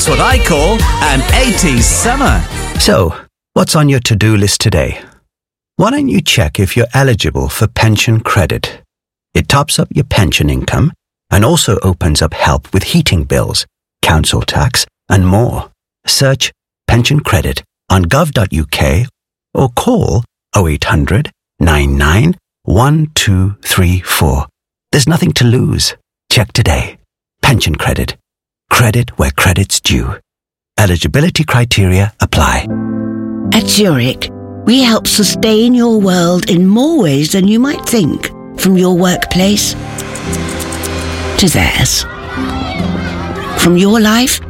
That's what I call an 80s summer. So, what's on your to-do list today? Why don't you check if you're eligible for pension credit? It tops up your pension income and also opens up help with heating bills, council tax, and more. Search pension credit on gov.uk or call 0800 99 1234. There's nothing to lose. Check today. Pension credit. Credit where credit's due. Eligibility criteria apply. At Zurich, we help sustain your world in more ways than you might think. From your workplace to theirs. From your life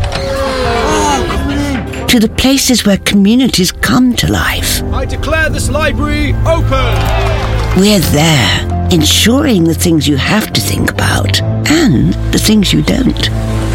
to the places where communities come to life. I declare this library open! We're there, ensuring the things you have to think about and the things you don't.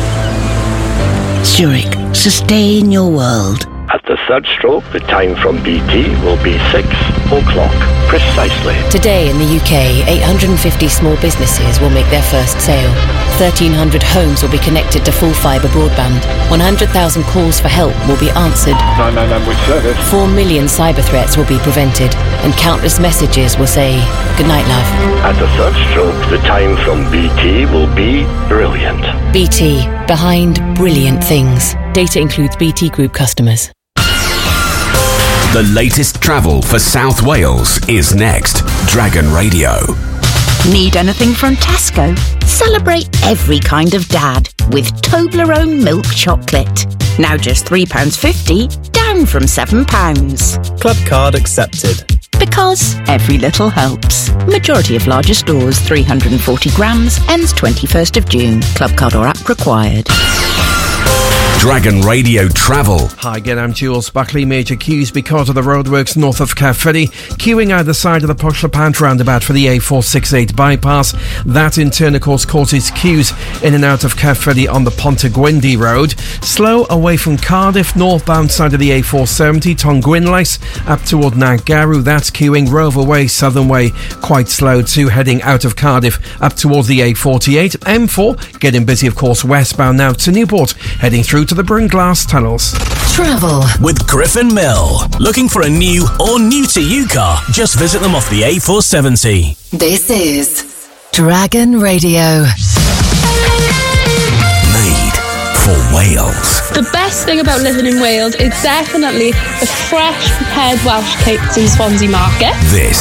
Zurich, sustain your world. At the third stroke, the time from BT will be 6 o'clock, precisely. Today in the UK, 850 small businesses will make their first sale. 1,300 homes will be connected to full fibre broadband. 100,000 calls for help will be answered. 999 with service. 4 million cyber threats will be prevented. And countless messages will say, "Good night, love." At the third stroke, the time from BT will be brilliant. BT, behind brilliant things. Data includes BT Group customers. The latest travel for South Wales is next. Dragon Radio. Need anything from Tesco? Celebrate every kind of dad with Toblerone milk chocolate. Now just £3.50, down from £7. Club card accepted. Because every little helps. Majority of larger stores, 340 grams, ends 21st of June. Club card or app required. Dragon Radio Travel. Hi again, I'm Jules Buckley. Major queues because of the roadworks north of Caerphilly. Queuing either side of the Pushlepant roundabout for the A468 bypass. That in turn, of course, causes queues in and out of Caerphilly on the Pontegwindi Road. Slow away from Cardiff, northbound side of the A470, Tongwynlais, up toward Nantgarw. That's queuing. Rover Way, Southern Way, quite slow too, heading out of Cardiff up towards the A48. M4, getting busy, of course, westbound now to Newport, heading through to the Brynglas tunnels. Travel with Griffin Mill. Looking for a new or new to you car? Just visit them off the A470. This is Dragon Radio. Made for Wales. The best thing about living in Wales is definitely the fresh prepared Welsh cakes in Swansea Market. This